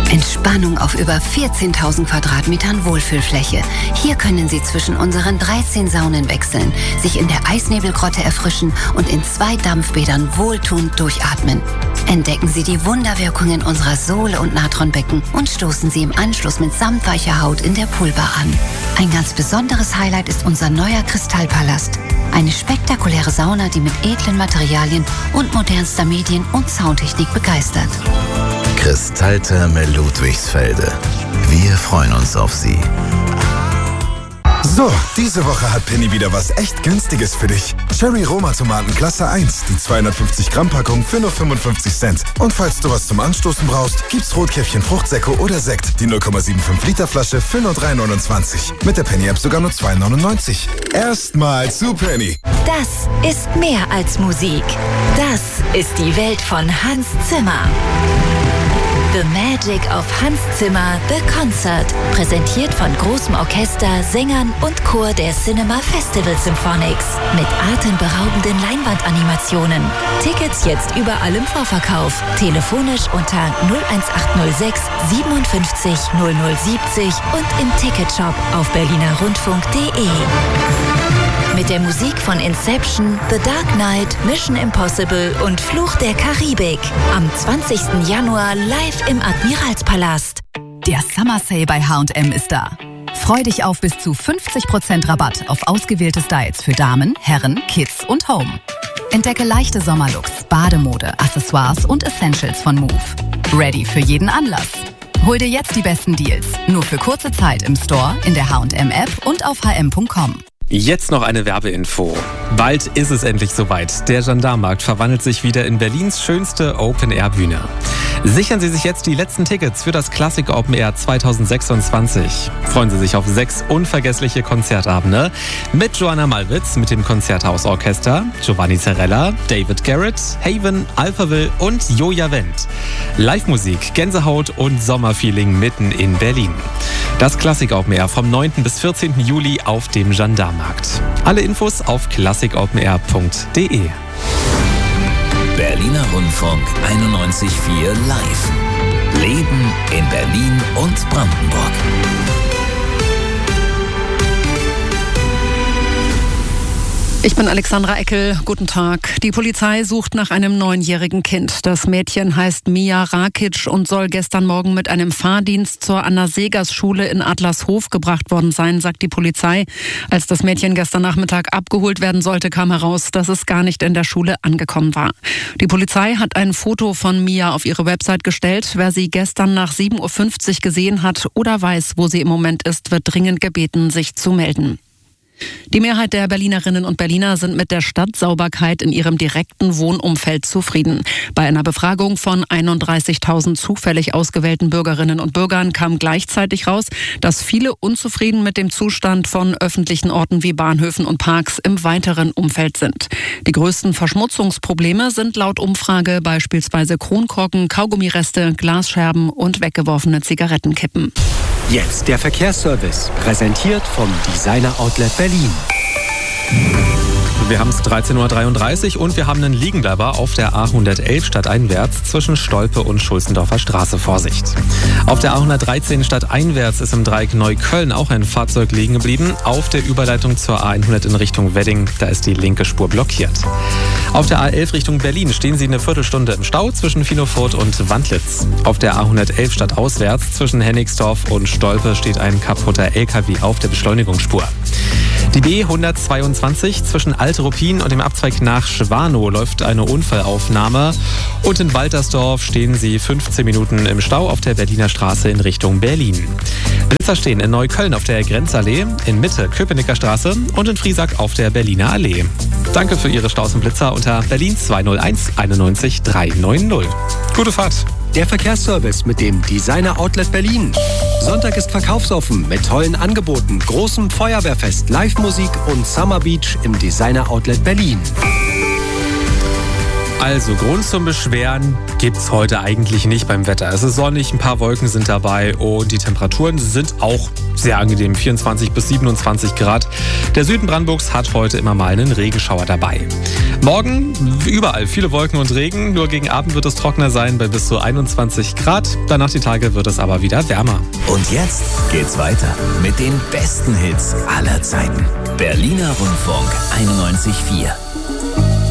Entspannung auf über 14.000 Quadratmetern Wohlfühlfläche. Hier können Sie zwischen unseren 13 Saunen wechseln, sich in der Eisnebelgrotte erfrischen und in 2 Dampfbädern wohltuend durchatmen. Entdecken Sie die Wunderwirkungen unserer Sohle- und Natronbecken und stoßen Sie im Anschluss mit samtweicher Haut in der Poolbar an. Ein ganz besonderes Highlight ist unser neuer Kristallpalast. Eine spektakuläre Sauna, die mit edlen Materialien und modernster Medien- und Soundtechnik begeistert. Kristalltherme Ludwigsfelde. Wir freuen uns auf Sie. So, diese Woche hat Penny wieder was echt Günstiges für dich. Cherry Roma Tomaten Klasse 1, die 250 Gramm Packung für nur 55 Cent. Und falls du was zum Anstoßen brauchst, gibt's Rotkäppchen Fruchtsäcke oder Sekt, die 0,75 Liter Flasche für nur 3,29. Mit der Penny App sogar nur 2,99. Erstmal zu Penny. Das ist mehr als Musik. Das ist die Welt von Hans Zimmer. The Magic of Hans Zimmer, The Concert. Präsentiert von großem Orchester, Sängern und Chor der Cinema Festival Symphonics. Mit atemberaubenden Leinwandanimationen. Tickets jetzt überall im Vorverkauf. Telefonisch unter 01806 57 0070 und im Ticketshop auf berlinerrundfunk.de. Mit der Musik von Inception, The Dark Knight, Mission Impossible und Fluch der Karibik. Am 20. Januar live im Admiralspalast. Der Summer Sale bei H&M ist da. Freu dich auf bis zu 50% Rabatt auf ausgewählte Styles für Damen, Herren, Kids und Home. Entdecke leichte Sommerlooks, Bademode, Accessoires und Essentials von Move. Ready für jeden Anlass. Hol dir jetzt die besten Deals. Nur für kurze Zeit im Store, in der H&M App und auf hm.com. Jetzt noch eine Werbeinfo. Bald ist es endlich soweit. Der Gendarmenmarkt verwandelt sich wieder in Berlins schönste Open-Air-Bühne. Sichern Sie sich jetzt die letzten Tickets für das Classic Open Air 2026. Freuen Sie sich auf 6 unvergessliche Konzertabende mit Joanna Malwitz mit dem Konzerthausorchester, Giovanni Zarella, David Garrett, Haven, Alphaville und Joja Wendt. Live-Musik, Gänsehaut und Sommerfeeling mitten in Berlin. Das Classic Open Air vom 9. bis 14. Juli auf dem Gendarmenmarkt. Alle Infos auf classicopenair.de. Berliner Rundfunk 91.4 Live. Leben in Berlin und Brandenburg. Ich bin Alexandra Eckel. Guten Tag. Die Polizei sucht nach einem 9-jährigen Kind. Das Mädchen heißt Mia Rakic und soll gestern Morgen mit einem Fahrdienst zur Anna-Segers-Schule in Adlershof gebracht worden sein, sagt die Polizei. Als das Mädchen gestern Nachmittag abgeholt werden sollte, kam heraus, dass es gar nicht in der Schule angekommen war. Die Polizei hat ein Foto von Mia auf ihre Website gestellt. Wer sie gestern nach 7.50 Uhr gesehen hat oder weiß, wo sie im Moment ist, wird dringend gebeten, sich zu melden. Die Mehrheit der Berlinerinnen und Berliner sind mit der Stadtsauberkeit in ihrem direkten Wohnumfeld zufrieden. Bei einer Befragung von 31.000 zufällig ausgewählten Bürgerinnen und Bürgern kam gleichzeitig raus, dass viele unzufrieden mit dem Zustand von öffentlichen Orten wie Bahnhöfen und Parks im weiteren Umfeld sind. Die größten Verschmutzungsprobleme sind laut Umfrage beispielsweise Kronkorken, Kaugummireste, Glasscherben und weggeworfene Zigarettenkippen. Jetzt der Verkehrsservice, präsentiert vom Designer Outlet Berlin. Wir haben es 13.33 Uhr und wir haben einen Liegenbleiber auf der A111 stadteinwärts zwischen Stolpe und Schulzendorfer Straße. Vorsicht. Auf der A113 stadteinwärts ist im Dreieck Neukölln auch ein Fahrzeug liegen geblieben. Auf der Überleitung zur A100 in Richtung Wedding, da ist die linke Spur blockiert. Auf der A11 Richtung Berlin stehen Sie eine Viertelstunde im Stau zwischen Finofurt und Wandlitz. Auf der A111 stadtauswärts zwischen Hennigsdorf und Stolpe steht ein kaputter LKW auf der Beschleunigungsspur. Die B122 zwischen Alt-Ruppin und dem Abzweig nach Schwanow läuft eine Unfallaufnahme. Und in Waltersdorf stehen Sie 15 Minuten im Stau auf der Berliner Straße in Richtung Berlin. Blitzer stehen in Neukölln auf der Grenzallee, in Mitte Köpenicker Straße und in Friesack auf der Berliner Allee. Danke für Ihre Staus und Blitzer unter Berlin 201 91 390. Gute Fahrt. Der Verkehrsservice mit dem Designer Outlet Berlin. Sonntag ist verkaufsoffen mit tollen Angeboten, großem Feuerwehrfest, Live-Musik und Summer Beach im Designer Outlet Berlin. Also Grund zum Beschweren gibt's heute eigentlich nicht beim Wetter. Es ist sonnig, ein paar Wolken sind dabei und die Temperaturen sind auch sehr angenehm, 24 bis 27 Grad. Der Süden Brandenburgs hat heute immer mal einen Regenschauer dabei. Morgen überall viele Wolken und Regen, nur gegen Abend wird es trockener sein bei bis zu 21 Grad. Danach die Tage wird es aber wieder wärmer. Und jetzt geht's weiter mit den besten Hits aller Zeiten. Berliner Rundfunk 91,4.